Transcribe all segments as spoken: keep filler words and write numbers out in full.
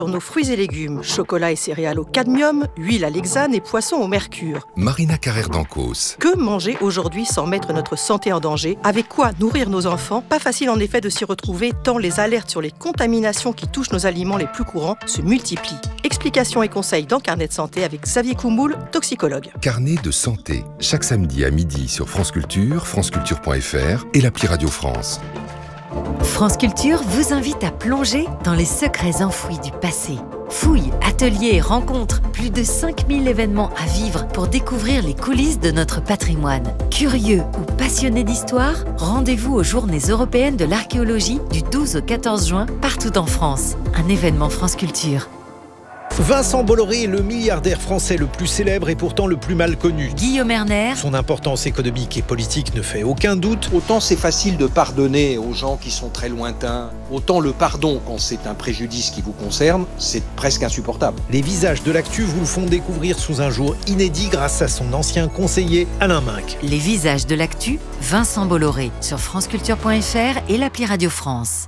Sur nos fruits et légumes, chocolat et céréales au cadmium, huile à l'hexane et poissons au mercure. Marina Carrère d'Ancos. Que manger aujourd'hui sans mettre notre santé en danger? Avec quoi nourrir nos enfants? Pas facile en effet de s'y retrouver tant les alertes sur les contaminations qui touchent nos aliments les plus courants se multiplient. Explications et conseils dans Carnet de santé avec Xavier Koumboul, toxicologue. Carnet de santé, chaque samedi à midi sur France Culture, franceculture point f r et l'appli Radio France. France Culture vous invite à plonger dans les secrets enfouis du passé. Fouilles, ateliers, rencontres, plus de cinq mille événements à vivre pour découvrir les coulisses de notre patrimoine. Curieux ou passionnés d'histoire, rendez-vous aux Journées européennes de l'archéologie du douze au quatorze juin, partout en France. Un événement France Culture. Vincent Bolloré est le milliardaire français le plus célèbre et pourtant le plus mal connu. Guillaume Erner. Son importance économique et politique ne fait aucun doute. Autant c'est facile de pardonner aux gens qui sont très lointains, autant le pardon, quand c'est un préjudice qui vous concerne, c'est presque insupportable. Les visages de l'actu vous le font découvrir sous un jour inédit grâce à son ancien conseiller Alain Minc. Les visages de l'actu, Vincent Bolloré, sur franceculture point f r et l'appli Radio France.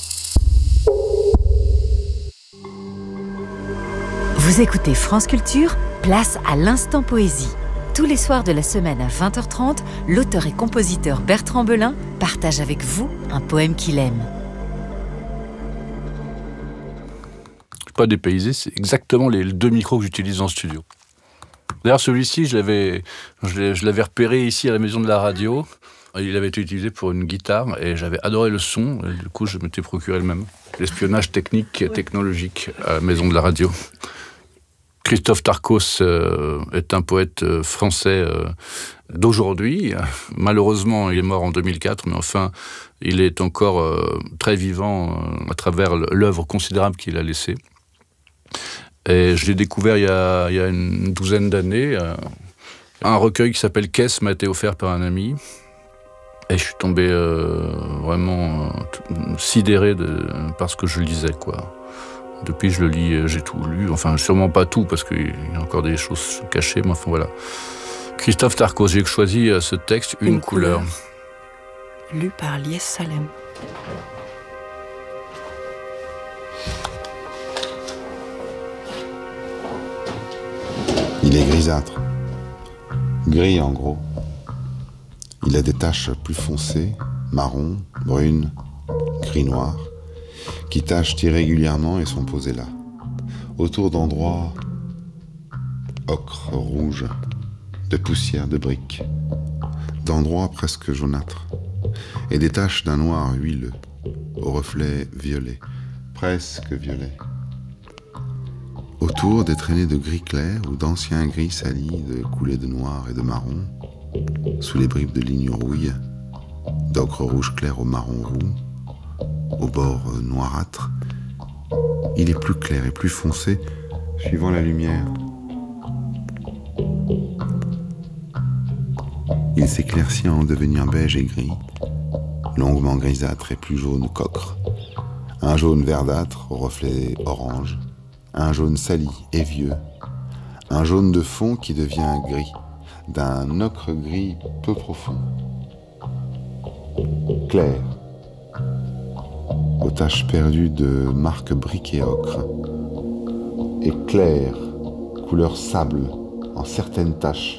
Vous écoutez France Culture, place à l'instant poésie. Tous les soirs de la semaine à vingt heures trente, l'auteur et compositeur Bertrand Belin partage avec vous un poème qu'il aime. Je ne suis pas dépaysé, c'est exactement les deux micros que j'utilise en studio. D'ailleurs, celui-ci, je l'avais, je l'ai, je l'avais repéré ici à la maison de la radio. Il avait été utilisé pour une guitare et j'avais adoré le son. Et du coup, je m'étais procuré le même. L'espionnage technique et technologique à la maison de la radio. Christophe Tarkos euh, est un poète euh, français euh, d'aujourd'hui. Malheureusement, il est mort en deux mille quatre, mais enfin, il est encore euh, très vivant euh, à travers l'œuvre considérable qu'il a laissée. Et je l'ai découvert il y a, il y a une douzaine d'années. Euh, un recueil qui s'appelle « Caisse » m'a été offert par un ami. Et je suis tombé euh, vraiment euh, sidéré de, par ce que je lisais, quoi. Depuis, je le lis, j'ai tout lu. Enfin, sûrement pas tout, parce qu'il y a encore des choses cachées, mais enfin, voilà. Christophe Tarkos, j'ai choisi ce texte, Une, Une couleur. couleur. Lu par Lies Salem. Il est grisâtre. Gris, en gros. Il a des taches plus foncées, marron, brune, gris-noir, qui tachent irrégulièrement et sont posées là, autour d'endroits ocre, rouge, de poussière, de briques, d'endroits presque jaunâtres, et des taches d'un noir huileux, au reflet violet, presque violet. Autour des traînées de gris clair ou d'anciens gris salis, de coulées de noir et de marron, sous les bribes de lignes rouilles, d'ocre rouge clair au marron roux, au bord noirâtre, il est plus clair et plus foncé suivant la lumière. Il s'éclaircit en devenir beige et gris, longuement grisâtre et plus jaune qu'ocre, un jaune verdâtre au reflet orange, un jaune sali et vieux, un jaune de fond qui devient gris, d'un ocre gris peu profond, clair, aux taches perdues de marque brique et ocre, et clair, couleur sable, en certaines taches,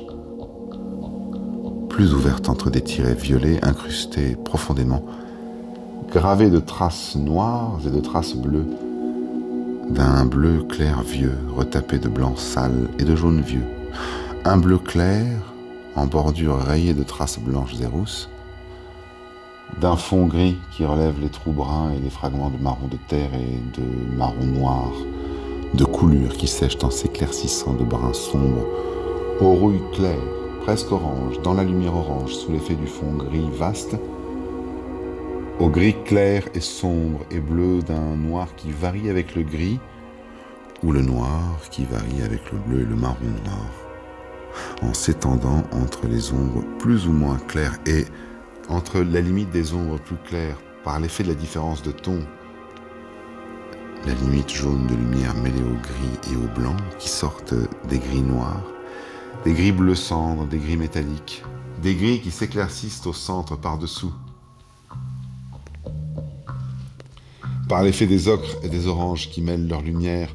plus ouverte entre des tirets violets incrustés profondément, gravés de traces noires et de traces bleues, d'un bleu clair vieux, retapé de blanc sale et de jaune vieux, un bleu clair, en bordure rayée de traces blanches et rousses, d'un fond gris qui relève les trous bruns et les fragments de marron de terre et de marron noir, de coulures qui sèchent en s'éclaircissant de brun sombre, aux rouilles claires, presque orange, dans la lumière orange, sous l'effet du fond gris vaste, au gris clair et sombre et bleu d'un noir qui varie avec le gris, ou le noir qui varie avec le bleu et le marron noir, en s'étendant entre les ombres plus ou moins claires et entre la limite des ombres plus claires par l'effet de la différence de ton, la limite jaune de lumière mêlée au gris et au blanc qui sortent des gris noirs, des gris bleu cendre, des gris métalliques, des gris qui s'éclaircissent au centre par-dessous, Par l'effet des ocres et des oranges qui mêlent leur lumière